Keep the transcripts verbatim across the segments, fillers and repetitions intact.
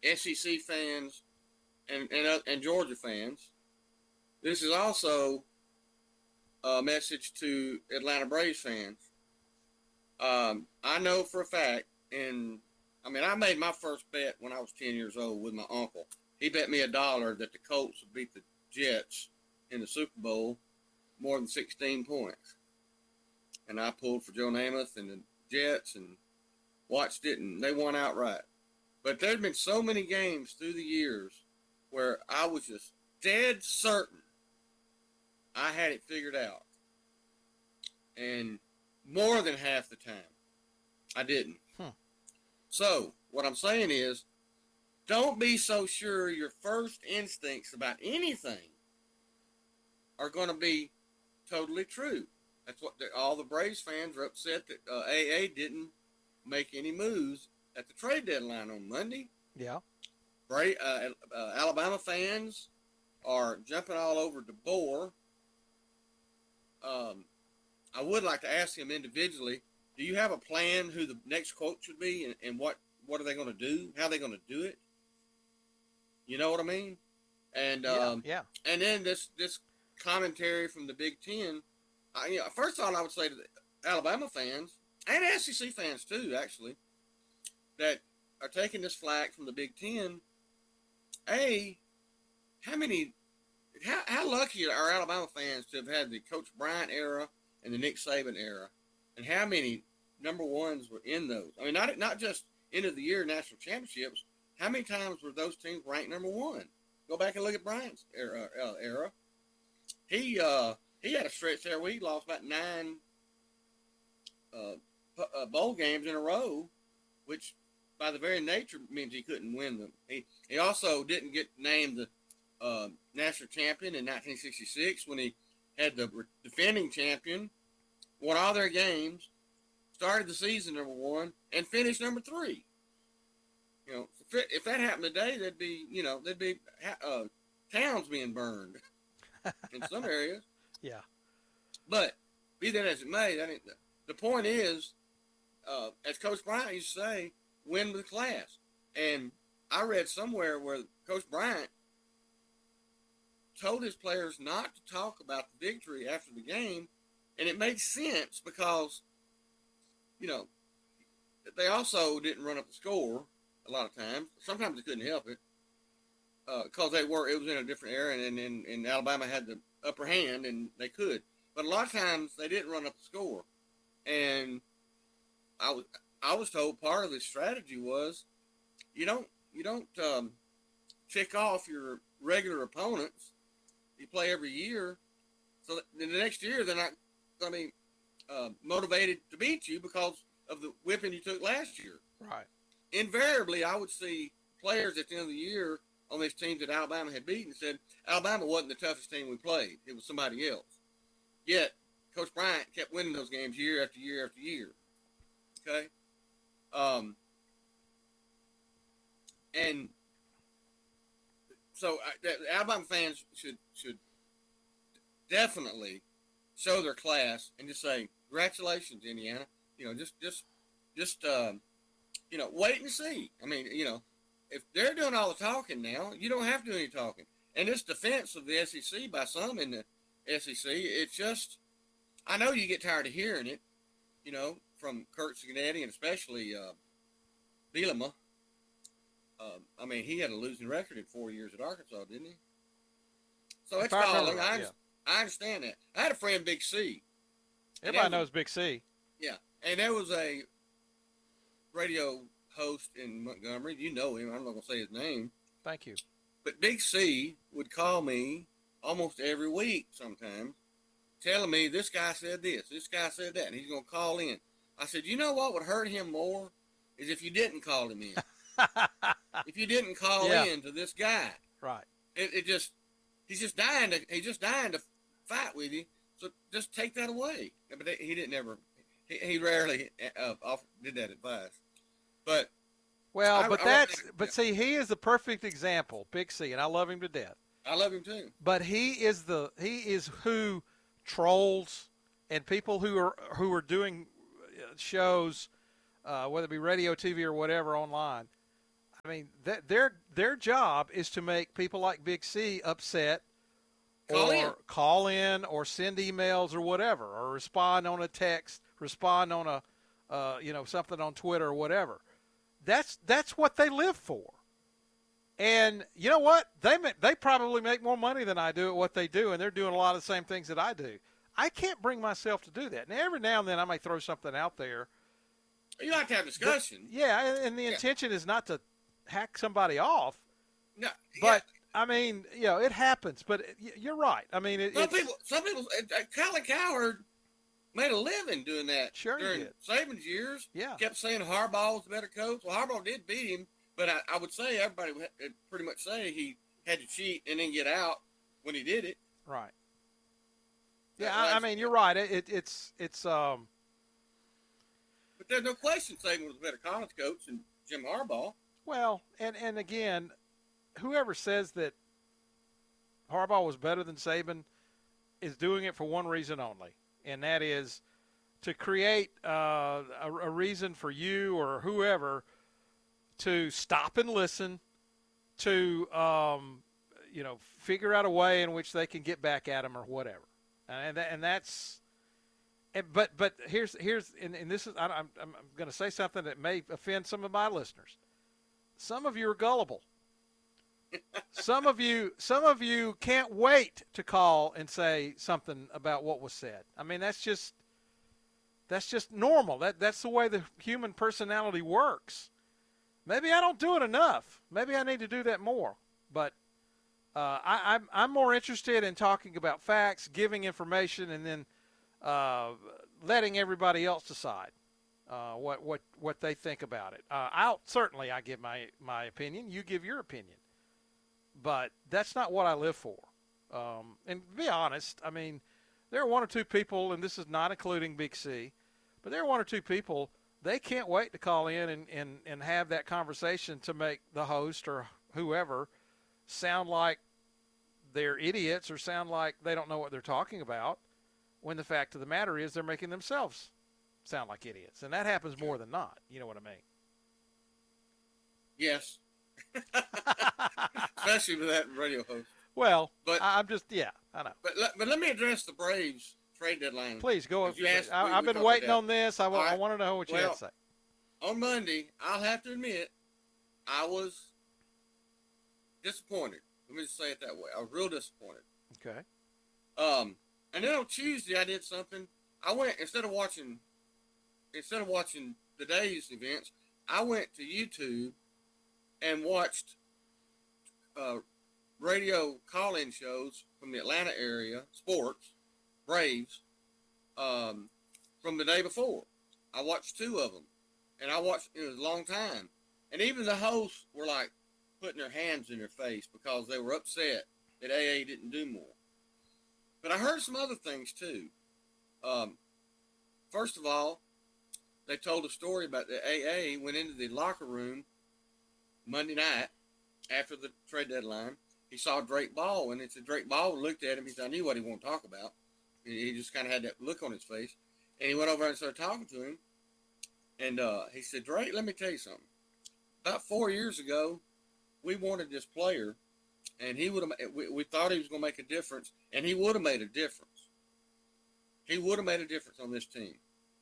S E C fans and and, uh, and Georgia fans. This is also a message to Atlanta Braves fans. Um, I know for a fact, and I mean, I made my first bet when I was ten years old with my uncle. He bet me a dollar that the Colts would beat the Jets in the Super Bowl more than sixteen points. And I pulled for Joe Namath and the Jets and watched it, and they won outright. But there's been so many games through the years where I was just dead certain I had it figured out. And more than half the time, I didn't. Hmm. So, what I'm saying is, don't be so sure your first instincts about anything are going to be totally true. That's what all the Braves fans are upset that uh, A A didn't make any moves at the trade deadline on Monday. Yeah. Bra- uh, uh, Alabama fans are jumping all over DeBoer. Um, I would like to ask him individually, do you have a plan who the next coach should be and, and what, what are they going to do? How are they going to do it? You know what I mean? And um, yeah, yeah. and then this this commentary from the Big Ten. I, you know, first of all, I would say to the Alabama fans and S E C fans too, actually, that are taking this flack from the Big Ten. A, how many, how, how lucky are Alabama fans to have had the Coach Bryant era and the Nick Saban era, and how many number ones were in those? I mean, not not just end of the year national championships. How many times were those teams ranked number one? Go back and look at Bryant's era. Uh, era. He uh, he had a stretch there where he lost about nine uh, uh, bowl games in a row, which by the very nature means he couldn't win them. He he also didn't get named the uh, national champion in nineteen sixty-six when he had the defending champion, won all their games, started the season number one, and finished number three. You know, if that happened today, there'd be, you know, there'd be uh, towns being burned in some areas. Yeah. But be that as it may, I mean, the point is, uh, as Coach Bryant used to say, win with class. And I read somewhere where Coach Bryant told his players not to talk about the victory after the game, and it made sense because, you know, they also didn't run up the score a lot of times. Sometimes they couldn't help it because uh, they were. It was in a different era, and, and, and Alabama had the upper hand, and they could. But a lot of times they didn't run up the score, and I was I was told part of the strategy was you don't you don't um, tick off your regular opponents. You play every year, so that in the next year they're not going to be uh, motivated to beat you because of the whipping you took last year. Right. Invariably, I would see players at the end of the year on these teams that Alabama had beaten said, Alabama wasn't the toughest team we played. It was somebody else. Yet, Coach Bryant kept winning those games year after year after year. Okay? Um, and so I, the Alabama fans should should definitely show their class and just say, congratulations, Indiana. You know, just, just, just, um, you know, wait and see. I mean, you know, if they're doing all the talking now, you don't have to do any talking. And this defense of the S E C by some in the S E C, it's just, I know you get tired of hearing it, you know, from Kurt Cignetti and especially uh, Bielema. Uh, I mean, he had a losing record in four years at Arkansas, didn't he? So If it's I calling. remember, I, yeah. I understand that. I had a friend, Big C. Everybody was, knows Big C. Yeah, and there was a radio host in Montgomery. You know him. I'm not going to say his name. Thank you. But Big C would call me almost every week sometimes, telling me this guy said this, this guy said that, and he's going to call in. I said, you know what would hurt him more is if you didn't call him in. If you didn't call yeah. in to this guy. Right. It, it just, he's just dying to, he's just dying to fight with you. So just take that away. But he didn't ever, he, he rarely uh, offered, did that advice. But well, I, but I that's but see, he is the perfect example, Big C, and I love him to death. I love him too. But he is the he is who trolls and people who are who are doing shows, uh, whether it be radio, T V, or whatever online. I mean, th- their their job is to make people like Big C upset, Call or in. call in, or send emails, or whatever, or respond on a text, respond on a, uh, you know, something on Twitter or whatever. That's that's what they live for. And you know what? They they probably make more money than I do at what they do, and they're doing a lot of the same things that I do. I can't bring myself to do that. Now, every now and then I may throw something out there. You have to have discussion. But, yeah, and, and the Yeah. intention is not to hack somebody off. No, But yeah. I mean, you know, it happens. But it, you're right. I mean, it, some it's, people, some people, uh, Colin Cowherd made a living doing that Sure he during did. Saban's years. Yeah. Kept saying Harbaugh was a better coach. Well, Harbaugh did beat him, but I, I would say everybody would would pretty much say he had to cheat and then get out when he did it. right. Yeah, That I, I last- mean, you're right. It, it, it's it's um. But there's no question Saban was a better college coach than Jim Harbaugh. Well, and and again, whoever says that Harbaugh was better than Saban is doing it for one reason only, and that is to create uh, a, a reason for you or whoever to stop and listen, to um, you know, figure out a way in which they can get back at him or whatever, and that, and that's. And, but but here's here's and, and this is I, I'm I'm going to say something that may offend some of my listeners. Some of you are gullible. Some of you, some of you can't wait to call and say something about what was said. I mean, that's just, that's just normal. That that's the way the human personality works. Maybe I don't do it enough. Maybe I need to do that more. But uh, I, I'm I'm more interested in talking about facts, giving information, and then uh, letting everybody else decide uh, what what what they think about it. Uh, I'll certainly I give my my opinion. You give your opinion. But that's not what I live for. Um, and to be honest, I mean, there are one or two people, and this is not including Big C, but there are one or two people, they can't wait to call in and, and, and have that conversation to make the host or whoever sound like they're idiots or sound like they don't know what they're talking about, when the fact of the matter is they're making themselves sound like idiots. And that happens more than not. You know what I mean? Yes. Especially with that radio host. Well, But- I, I'm just, yeah, I know. But let, but let me address the Braves trade deadline. Please go. If you ask- we- I, we I've been talked waiting about on this. I, wa- All I right. want to know what you had Well, to say. On Monday, I'll have to admit, I was disappointed. Let me just say it that way. I was real disappointed. Okay. Um, and then on Tuesday, I did something. I went instead of watching, instead of watching the day's events, I went to YouTube and watched uh, radio call-in shows from the Atlanta area, sports, Braves, um, from the day before. I watched two of them, and I watched it was a long time. And even the hosts were like putting their hands in their face because they were upset that A A didn't do more. But I heard some other things too. Um, first of all, they told a story about the A A went into the locker room Monday night after the trade deadline. He saw Drake Ball, and it said Drake Ball looked at him. He said, I knew what he wanted to talk about. And he just kind of had that look on his face. And he went over and started talking to him. And uh, he said, Drake, let me tell you something. About four years ago, we wanted this player, and he would have. We, we thought he was going to make a difference, and he would have made a difference. He would have made a difference on this team.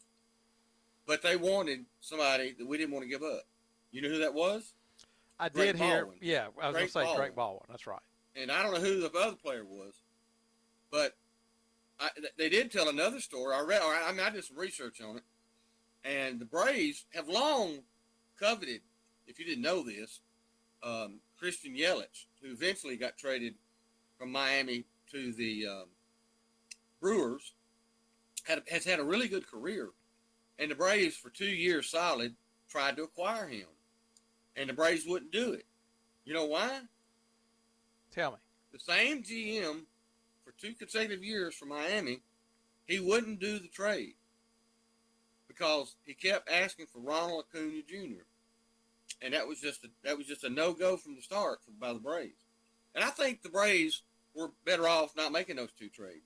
But they wanted somebody that we didn't want to give up. You know who that was? I Drake did hear. Baldwin. Yeah, I was going Drake to say Baldwin. Drake Baldwin. That's right. And I don't know who the other player was, but I, they did tell another story. I read. Or I mean, I did some research on it, and the Braves have long coveted. If you didn't know this, um, Christian Yelich, who eventually got traded from Miami to the um, Brewers, had, has had a really good career. And the Braves, for two years solid, tried to acquire him. And the Braves wouldn't do it. You know why? Tell me. The same G M for two consecutive years for Miami, he wouldn't do the trade because he kept asking for Ronald Acuna Junior And that was just a, that was just a no-go from the start for, by the Braves. And I think the Braves were better off not making those two trades.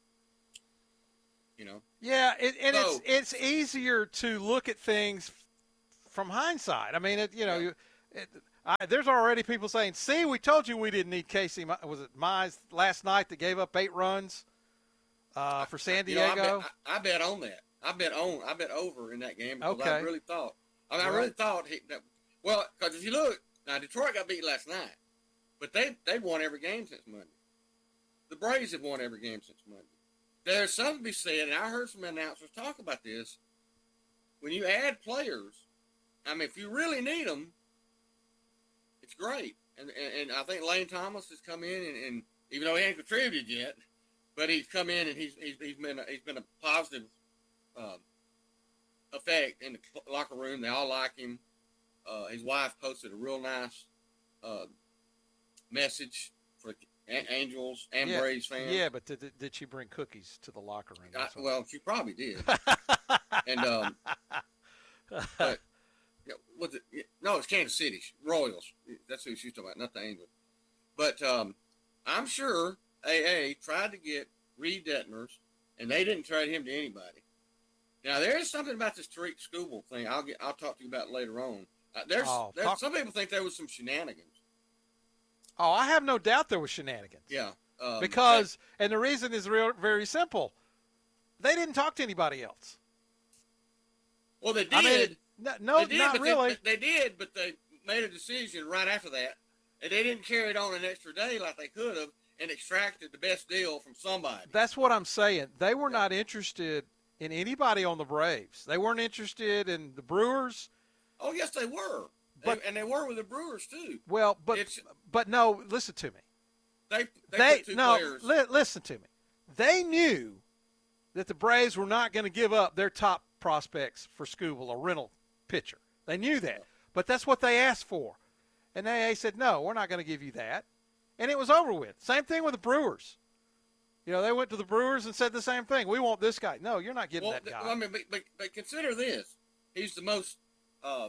You know? Yeah, it, and So- it's it's easier to look at things from hindsight. I mean, it, you know, Yeah. you, it, I, there's already people saying, "See, we told you we didn't need Casey." Was it Mize last night that gave up eight runs uh, for San Diego? You know, I, bet, I, I bet on that. I bet on. I bet over in that game because Okay. I really thought. I mean, Right. I really thought he. That, well, because if you look now, Detroit got beat last night, but they they've won every game since Monday. The Braves have won every game since Monday. There's something to be said, and I heard some announcers talk about this. When you add players, I mean, if you really need them, it's great. And and, and I think Lane Thomas has come in, and, and even though he hasn't contributed yet, but he's come in and he's he's, he's been a, he's been a positive um, effect in the locker room. They all like him. Uh, his wife posted a real nice uh, message for Angels and yeah. Braves fans. Yeah, but did, did she bring cookies to the locker room? I, well, she probably did. and um, but you know, was it? No, it's Kansas City Royals. That's who she's talking about, not the Angels. But um, I'm sure A A tried to get Reed Detmers, and they didn't trade him to anybody. Now there is something about this Tariq Skubal thing. I'll get. I'll talk to you about later on. Uh, there's, Oh, there's talk- some people think there was some shenanigans. Oh, I have no doubt there was shenanigans. Yeah. Um, Because, and the reason is real, very simple. They didn't talk to anybody else. Well, they did. I mean, no, no they did, not but really. They, they did, but they made a decision right after that, and they didn't carry it on an extra day like they could have, and extracted the best deal from somebody. That's what I'm saying. They were not interested in anybody on the Braves. They weren't interested in the Brewers. Oh, yes, they were. But- They, and they were with the Brewers, too. Well, but It's- but no, listen to me. They they, They, put two no, players. li- listen to me. They knew that the Braves were not going to give up their top prospects for Skubal, a rental pitcher. They knew that, but that's what they asked for, and A A said, "No, we're not going to give you that," and it was over with. Same thing with the Brewers. You know, they went to the Brewers and said the same thing. We want this guy. No, you're not getting well, that guy. I mean, but, but, but consider this. He's the most um,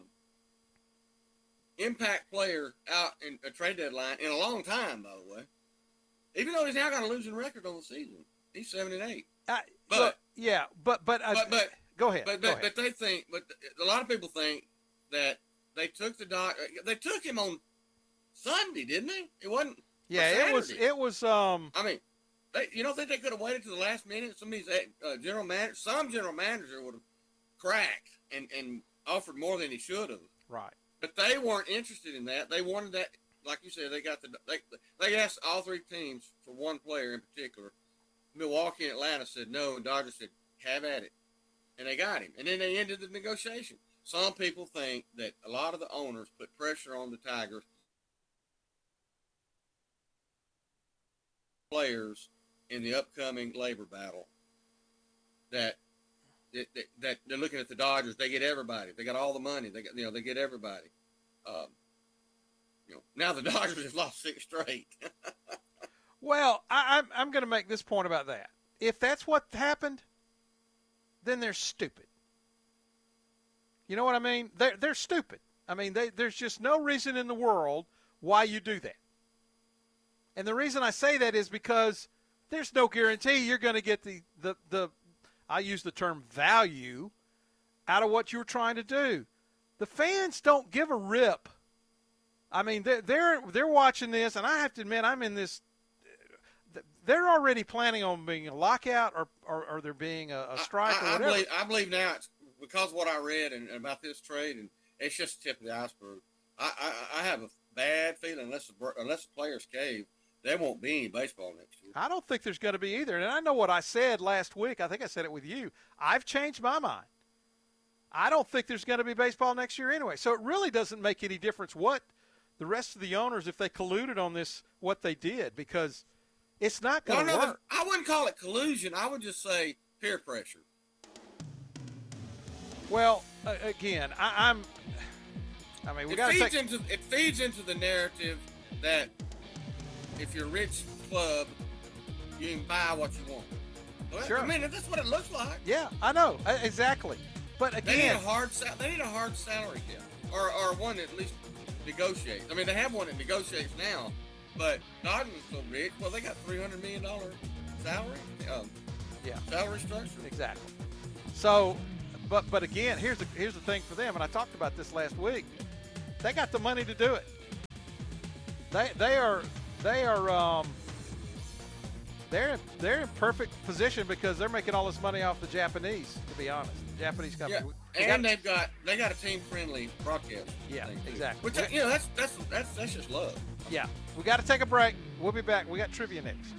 impact player out in a trade deadline in a long time, by the way. Even though he's now got a losing record on the season. He's seven and eight. I, But- look, yeah, but but, uh, But, but go ahead. But go but, ahead. but they think, but a lot of people think that they took the doc. They took him on Sunday, didn't they? It wasn't. yeah, it was Saturday. it was um I mean, they, you don't think they could have waited to the last minute? Some of these uh, general managers, some general manager would have cracked and, and offered more than he should have. right. But they weren't interested in that. They wanted that, like you said, they got the they they asked all three teams for one player in particular. Milwaukee and Atlanta said no, and Dodgers said have at it, and they got him. And then they ended the negotiation. Some people think that a lot of the owners put pressure on the Tigers players in the upcoming labor battle. That that, that, that they're looking at the Dodgers. They get everybody. They got all the money. They got you know they get everybody. Um, you know now the Dodgers have lost six straight. Well, I, I'm I'm going to make this point about that. If that's what happened, then they're stupid. You know what I mean? They're they're stupid. I mean, they, there's just no reason in the world why you do that. And the reason I say that is because there's no guarantee you're going to get the, the, the I use the term value out of what you were trying to do. The fans don't give a rip. I mean, they're they're, they're watching this, and I have to admit, I'm in this. They're already planning on being a lockout or, or, or there being a, a strike I, or I, I whatever. believe I believe now it's because of what I read and, and about this trade, and it's just the tip of the iceberg. I, I, I have a bad feeling unless the, unless the players cave, there won't be any baseball next year. I don't think there's going to be either. And I know what I said last week. I think I said it with you. I've changed my mind. I don't think there's going to be baseball next year anyway. So it really doesn't make any difference what the rest of the owners, if they colluded on this, what they did, because it's not going to Well, no, work. I wouldn't call it collusion. I would just say peer pressure. Well, uh, again, I, I'm. I mean, we It got to feeds take. into it feeds into the narrative that if you're a rich club, you can buy what you want. Well, Sure. I mean, that's what it looks like. Yeah, I know uh, exactly. But They need again, a hard sal- they need a hard salary cap, or or one that at least negotiates. I mean, they have one that negotiates now, but Dodgers is so rich. Well, they got three hundred million dollar salary, um, yeah. salary structure. Exactly. So, but but again, here's the here's the thing for them, and I talked about this last week. They got the money to do it. They they are they are um, they're in, they're in perfect position because they're making all this money off the Japanese. To be honest, the Japanese company. Yeah, They and got- they've got they got a team friendly broadcast. Yeah, thing, too. exactly. Which you know that's that's that's that's just love. Yeah, we got to take a break. We'll be back. We got trivia next.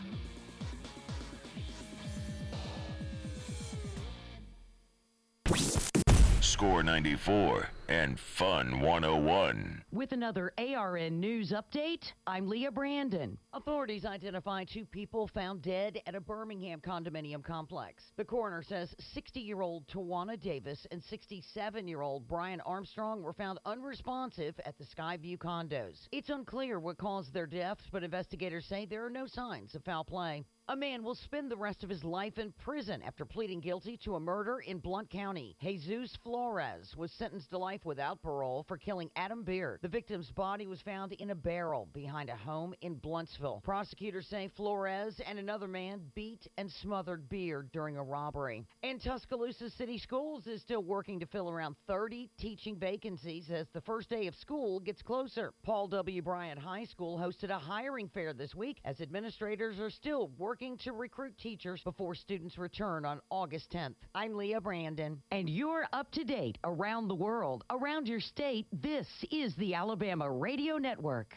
Score ninety-four and Fun one oh one. With another A R N News update, I'm Leah Brandon. Authorities identify two people found dead at a Birmingham condominium complex. The coroner says sixty-year-old Tawana Davis and sixty-seven-year-old Brian Armstrong were found unresponsive at the Skyview condos. It's unclear what caused their deaths, but investigators say there are no signs of foul play. A man will spend the rest of his life in prison after pleading guilty to a murder in Blount County. Jesus Flores was sentenced to life without parole for killing Adam Beard. The victim's body was found in a barrel behind a home in Bluntsville. Prosecutors say Flores and another man beat and smothered Beard during a robbery. And Tuscaloosa City Schools is still working to fill around thirty teaching vacancies as the first day of school gets closer. Paul W. Bryant High School hosted a hiring fair this week as administrators are still working to recruit teachers before students return on August tenth. I'm Leah Brandon. And you're up to date around the world, around your state. This is the Alabama Radio Network.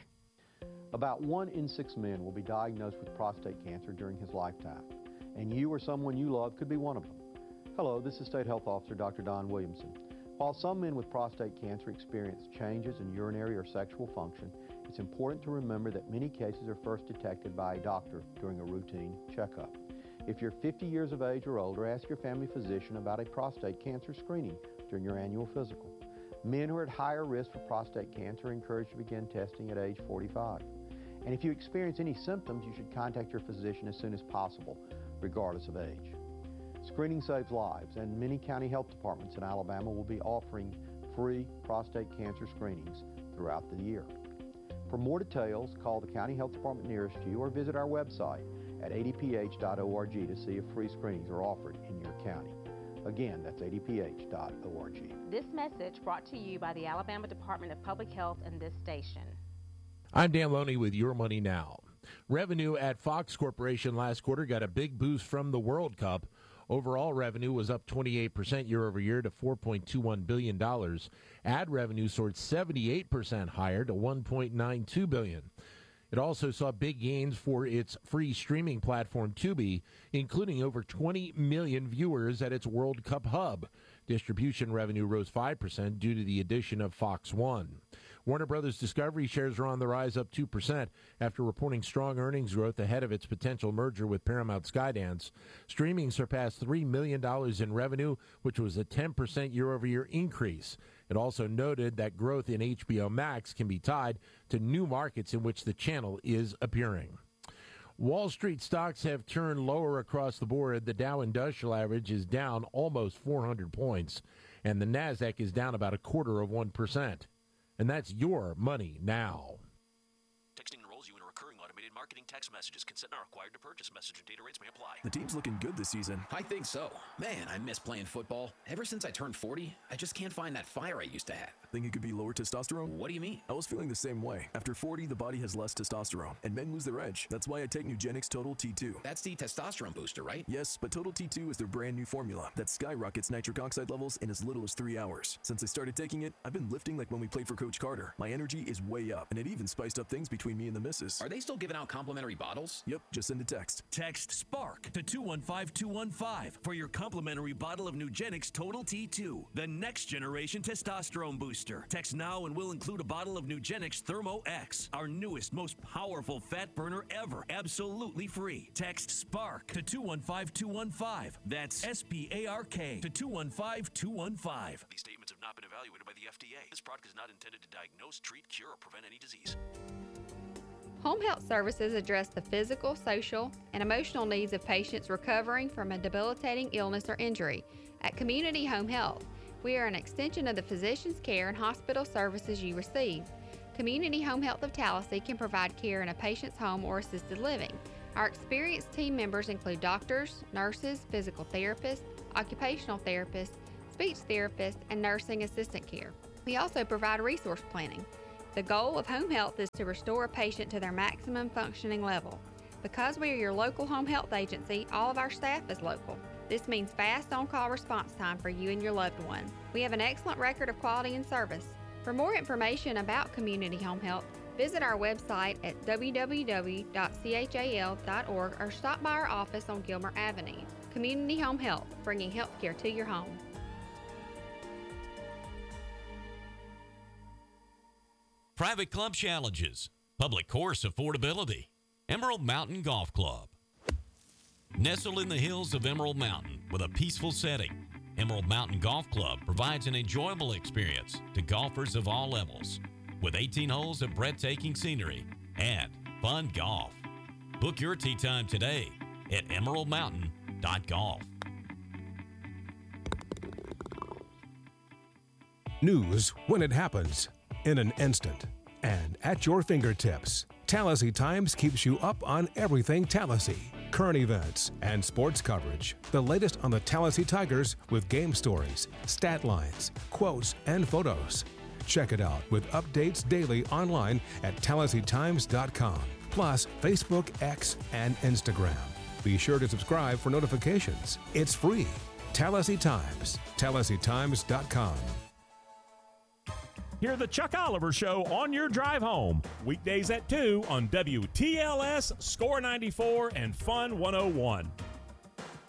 About one in six men will be diagnosed with prostate cancer during his lifetime, and you or someone you love could be one of them. Hello, this is State Health Officer Doctor Don Williamson. While some men with prostate cancer experience changes in urinary or sexual function, it's important to remember that many cases are first detected by a doctor during a routine checkup. If you're fifty years of age or older, ask your family physician about a prostate cancer screening during your annual physical. Men who are at higher risk for prostate cancer are encouraged to begin testing at age forty-five. And if you experience any symptoms, you should contact your physician as soon as possible, regardless of age. Screening saves lives, and many county health departments in Alabama will be offering free prostate cancer screenings throughout the year. For more details, call the county health department nearest you or visit our website at a d p h dot org to see if free screenings are offered in your county. Again, that's a d p h dot org. This message brought to you by the Alabama Department of Public Health and this station. I'm Dan Loney with Your Money Now. Revenue at Fox Corporation last quarter got a big boost from the World Cup. Overall revenue was up twenty-eight percent year over year to four point two one billion dollars. Ad revenue soared seventy-eight percent higher to one point nine two billion dollars. It also saw big gains for its free streaming platform Tubi, including over twenty million viewers at its World Cup hub. Distribution revenue rose five percent due to the addition of Fox One. Warner Brothers Discovery shares are on the rise, up two percent after reporting strong earnings growth ahead of its potential merger with Paramount Skydance. Streaming surpassed three million dollars in revenue, which was a ten percent year-over-year increase. It also noted that growth in H B O Max can be tied to new markets in which the channel is appearing. Wall Street stocks have turned lower across the board. The Dow Industrial Average is down almost four hundred points, and the Nasdaq is down about a quarter of one percent. And that's Your Money Now. Texting enrolls you in a recurring automated marketing text messages. Consent not required to purchase. Message and data rates may apply. The team's looking good this season. I think so. Man, I miss playing football. Ever since I turned forty, I just can't find that fire I used to have. Think it could be lower testosterone? What do you mean? I was feeling the same way. After forty, the body has less testosterone, and men lose their edge. That's why I take Nugenix Total T two. That's the testosterone booster, right? Yes, but Total T two is their brand new formula that skyrockets nitric oxide levels in as little as three hours. Since I started taking it, I've been lifting like when we played for Coach Carter. My energy is way up, and it even spiced up things between me and the missus. Are they still giving out complimentary bottles? Yep, just send a text. Text SPARK to two one five two one five for your complimentary bottle of Nugenix Total T two, the next generation testosterone booster. Text now and we'll include a bottle of Nugenix Thermo X, our newest, most powerful fat burner ever, absolutely free. Text SPARK to two one five two one five. That's S P A R K to two one five two one five. These statements have not been evaluated by the F D A. This product is not intended to diagnose, treat, cure, or prevent any disease. Home health services address the physical, social, and emotional needs of patients recovering from a debilitating illness or injury. At Community Home Health, we are an extension of the physician's care and hospital services you receive. Community Home Health of Tallahassee can provide care in a patient's home or assisted living. Our experienced team members include doctors, nurses, physical therapists, occupational therapists, speech therapists, and nursing assistant care. We also provide resource planning. The goal of home health is to restore a patient to their maximum functioning level. Because we are your local home health agency, all of our staff is local. This means fast on-call response time for you and your loved one. We have an excellent record of quality and service. For more information about Community Home Health, visit our website at w w w dot c h a l dot org or stop by our office on Gilmer Avenue. Community Home Health, bringing healthcare to your home. Private club challenges, public course affordability, Emerald Mountain Golf Club. Nestled in the hills of Emerald Mountain with a peaceful setting, Emerald Mountain Golf Club provides an enjoyable experience to golfers of all levels with eighteen holes of breathtaking scenery and fun golf. Book your tee time today at emerald mountain dot golf. News when it happens, in an instant, and at your fingertips. Tallahassee Times keeps you up on everything Tallahassee. Current events and sports coverage. The latest on the Tallahassee Tigers with game stories, stat lines, quotes, and photos. Check it out with updates daily online at tallahassee times dot com. Plus Facebook, X, and Instagram. Be sure to subscribe for notifications. It's free. Tallahassee Times. tallahassee times dot com. Hear the Chuck Oliver Show on your drive home. Weekdays at two on W T L S, Score ninety-four, and Fun one oh one.